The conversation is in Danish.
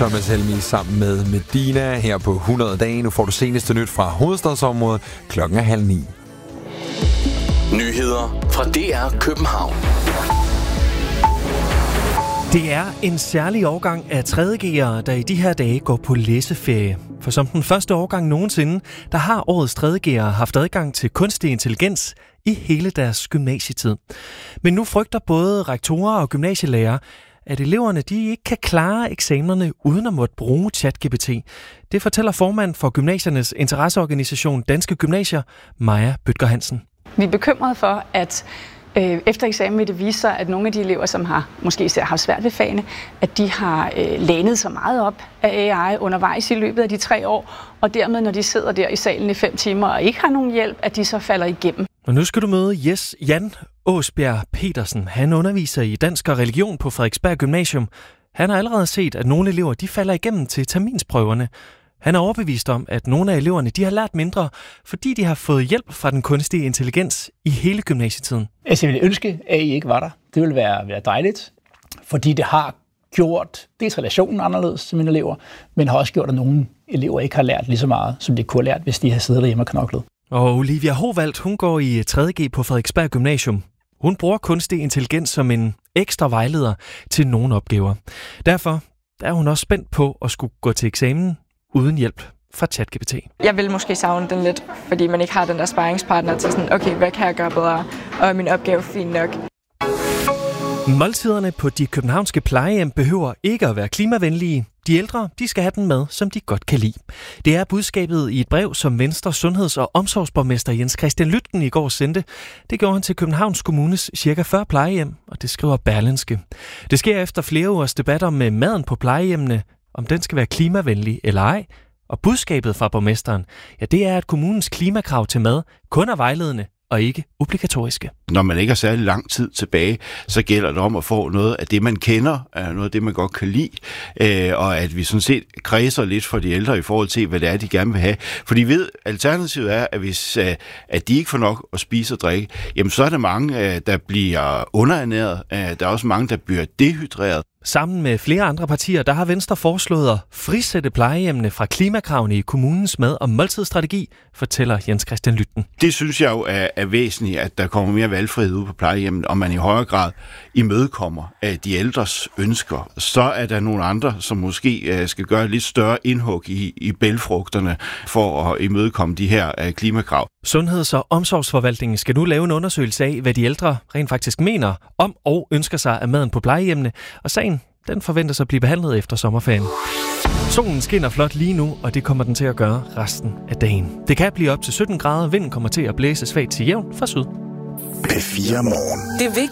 Thomas Helmig sammen med Medina her på 100 dage. Nu får du seneste nyt fra hovedstadsområdet. Klokken er 8:30. Nyheder fra DR København. Det er en særlig årgang af 3.G'ere, der i de her dage går på læseferie. For som den første årgang nogensinde, der har årets 3.G'ere haft adgang til kunstig intelligens i hele deres gymnasietid. Men nu frygter både rektorer og gymnasielærere, at eleverne de ikke kan klare eksamenerne uden at måtte bruge ChatGPT. Det fortæller formand for gymnasiernes interesseorganisation Danske Gymnasier, Maja Bødker Hansen. Vi er bekymrede for, at efter eksamen vil det vise sig, at nogle af de elever, som har måske især haft svært ved fagene, at de har lænet så meget op af AI undervejs i løbet af de 3 år, og dermed, når de sidder der i salen i 5 timer og ikke har nogen hjælp, at de så falder igennem. Og nu skal du møde Jan Åsbjerg Petersen. Han underviser i dansk og religion på Frederiksberg Gymnasium. Han har allerede set, at nogle elever de falder igennem til terminsprøverne. Han er overbevist om, at nogle af eleverne de har lært mindre, fordi de har fået hjælp fra den kunstige intelligens i hele gymnasietiden. Jeg ville ønske, at AI ikke var der. Det ville være dejligt, fordi det har gjort dels relationen anderledes til mine elever, men har også gjort, at nogle elever ikke har lært lige så meget, som de kunne have lært, hvis de havde siddet derhjemme og knoklet. Og Olivia Hovald, hun går i 3.G på Frederiksberg Gymnasium. Hun bruger kunstig intelligens som en ekstra vejleder til nogle opgaver. Derfor er hun også spændt på at skulle gå til eksamen uden hjælp fra ChatGPT. Jeg vil måske savne den lidt, fordi man ikke har den der sparringspartner til sådan, okay, hvad kan jeg gøre bedre, og er min opgave fin nok? Måltiderne på de københavnske plejehjem behøver ikke at være klimavenlige. De ældre, de skal have den mad, som de godt kan lide. Det er budskabet i et brev, som Venstre sundheds- og omsorgsborgmester Jens Christian Lytten i går sendte. Det gjorde han til Københavns Kommunes ca. 40 plejehjem, og det skriver Berlingske. Det sker efter flere ugers debatter med maden på plejehjemmene, om den skal være klimavenlig eller ej. Og budskabet fra borgmesteren, ja, det er, at kommunens klimakrav til mad kun er vejledende og ikke obligatoriske. Når man ikke har særlig lang tid tilbage, så gælder det om at få noget af det, man kender, noget af det, man godt kan lide, og at vi sådan set kredser lidt for de ældre i forhold til, hvad det er, de gerne vil have. For de ved, alternativet er, at hvis at de ikke får nok at spise og drikke, jamen så er der mange, der bliver underernæret. Der er også mange, der bliver dehydreret. Sammen med flere andre partier, der har Venstre foreslået at frisætte plejehjemmene fra klimakravene i kommunens mad- og måltidsstrategi, fortæller Jens Christian Lytten. Det synes jeg jo er væsentligt, at der kommer mere valgfrihed ud på plejehjemmet, og man i højere grad imødekommer de ældres ønsker. Så er der nogle andre, som måske skal gøre et lidt større indhug i bælgfrugterne for at imødekomme de her klimakrav. Sundheds- og omsorgsforvaltningen skal nu lave en undersøgelse af, hvad de ældre rent faktisk mener om og ønsker sig af maden på plejehjemmene, og sagen den forventes at blive behandlet efter sommerferien. Solen skinner flot lige nu, og det kommer den til at gøre resten af dagen. Det kan blive op til 17 grader, vinden kommer til at blæse svagt til jævn fra syd. P4 Morgen. Det er vigtigt.